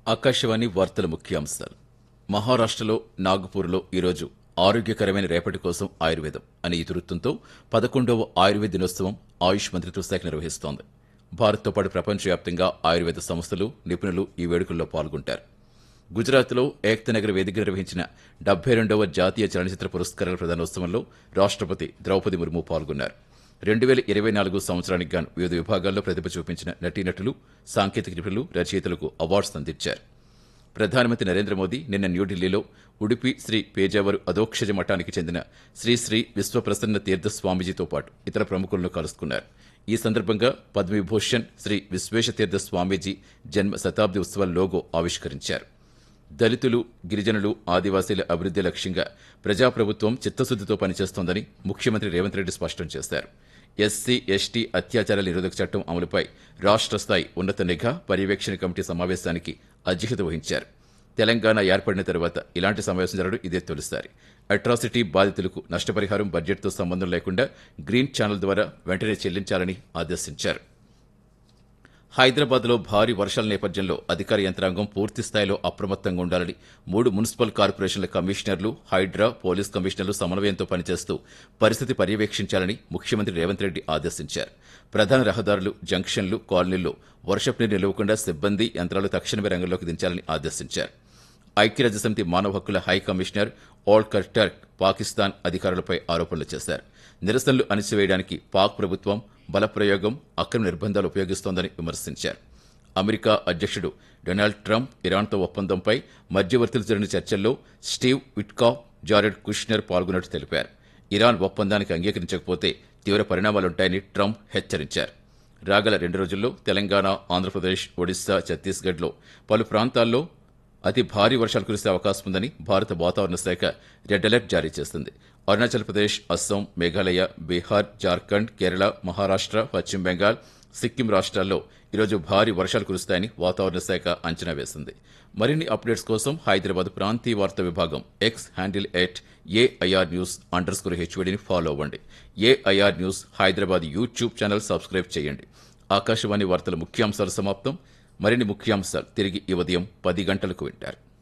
ఆకాశవాణి వార్తల ముఖ్యాంశాలు. మహారాష్ట్రలో నాగపూర్లో ఈరోజు ఆరోగ్యకరమైన రేపటి కోసం ఆయుర్వేదం అనే ఇతివృత్తంతో 11వ ఆయుర్వేద దినోత్సవం ఆయుష్ మంత్రిత్వ శాఖ నిర్వహిస్తోంది. భారత్తో పాటు ప్రపంచవ్యాప్తంగా ఆయుర్వేద సంస్థలు, నిపుణులు ఈ వేడుకల్లో పాల్గొంటారు. గుజరాత్లో ఏక్తా నగర్ వేదిక నిర్వహించిన 72వ జాతీయ చలనచిత్ర పురస్కారాల ప్రదానోత్సవంలో రాష్ట్రపతి ద్రౌపది ముర్ము పాల్గొన్నారు. 2024 సంవత్సరానికి గాను వివిధ విభాగాల్లో ప్రతిభ చూపించిన నటీనటులు, సాంకేతిక నిపుణులు, రచయితలకు అవార్డ్స్ అందించారు. ప్రధానమంత్రి నరేంద్ర మోదీ నిన్న న్యూఢిల్లీలో ఉడుపి శ్రీ పేజావరు అధోక్షజ మఠానికి చెందిన శ్రీ విశ్వప్రసన్న తీర్థ స్వామీజీతో పాటు ఇతర ప్రముఖులను కలుసుకున్నారు. ఈ సందర్భంగా పద్మవిభూషణ్ శ్రీ విశ్వేశతీర్థ స్వామీజీ జన్మ శతాబ్ది ఉత్సవాల లోగో ఆవిష్కరించారు. దళితులు, గిరిజనులు, ఆదివాసీల అభివృద్ధి లక్ష్యంగా ప్రజాప్రభుత్వం చిత్తశుద్దితో పనిచేస్తోందని ముఖ్యమంత్రి రేవంత్ రెడ్డి స్పష్టం చేశారు. ఎస్సీ, ఎస్టీ అత్యాచారాల నిరోధక చట్టం అమలుపై రాష్ట్ర స్థాయి ఉన్నత నిఘా పర్యవేక్షణ కమిటీ సమావేశానికి అధ్యక్షత వహించారు. తెలంగాణ ఏర్పడిన తర్వాత ఇలాంటి సమావేశం జరగడం ఇదే తొలిసారి. అట్రాసిటీ బాధితులకు నష్టపరిహారం బడ్జెట్తో సంబంధం లేకుండా గ్రీన్ ఛానల్ ద్వారా వెంటనే చెల్లించాలని ఆదేశించారు. హైదరాబాద్లో భారీ వర్షాల నేపథ్యంలో అధికార యంత్రాంగం పూర్తి స్థాయిలో అప్రమత్తంగా ఉండాలని 3 మున్సిపల్ కార్పొరేషన్ల కమిషనర్లు, హైడ్రా, పోలీస్ కమిషనర్లు సమన్వయంతో పనిచేస్తూ పరిస్థితి పర్యవేక్షించాలని ముఖ్యమంత్రి రేవంత్ రెడ్డి ఆదేశించారు. ప్రధాన రహదారులు, జంక్షన్లు, కాలనీల్లో వర్షపు నీరు నిలవకుండా సిబ్బంది, యంత్రాలు తక్షణమే రంగంలోకి దించాలని ఆదేశించారు. ఐక్యరాజ్యసమితి మానవ హక్కుల high commissioner Volker truck Pakistan అధికారులపై ఆరోపణలు చేశారు. నిరసనలు అణిచివేయడానికి పాక్ ప్రభుత్వం బలప్రయోగం, అక్రమ నిర్బంధాలు ఉపయోగిస్తోందని విమర్శించారు. అమెరికా అధ్యక్షుడు డొనాల్డ్ ట్రంప్ ఇరాన్తో ఒప్పందంపై మధ్యవర్తులు జరిగిన చర్చల్లో స్టీవ్ విట్కాఫ్, జారెడ్ కుష్నర్ పాల్గొన్నట్టు తెలిపారు. ఇరాన్ ఒప్పందానికి అంగీకరించకపోతే తీవ్ర పరిణామాలుంటాయని ట్రంప్ హెచ్చరించారు. రాగల 2 రోజుల్లో తెలంగాణ, ఆంధ్రప్రదేశ్, ఒడిశా, ఛత్తీస్గఢ్లో పలు ప్రాంతాల్లో అతి భారీ వర్షాలు కురిసే అవకాశం ఉందని భారత వాతావరణ శాఖ రెడ్ అలర్ట్ జారీ చేసింది. అరుణాచల్ ప్రదేశ్, అస్సాం, మేఘాలయ, బీహార్, జార్ఖండ్, కేరళ, మహారాష్ట్ర, పశ్చిమ బెంగాల్, సిక్కిం రాష్ట్రాల్లో ఈరోజు భారీ వర్షాలు కురుస్తాయని వాతావరణ శాఖ అంచనా వేసింది. మరిన్ని అప్డేట్స్ కోసం హైదరాబాద్ ప్రాంతీయ వార్తా విభాగం ఎక్స్ హ్యాండిల్ @AIR News_HVDని ఫాలో అవ్వండి. AIR news Hyderabad YouTube channel subscribe చేయండి. ఆకాశవాణి వార్తల ముఖ్యాంశాలు సమాప్తం. మరిన్ని ముఖ్యాంశాలు తిరిగి ఈ ఉదయం 10 గంటలకు వింటారు.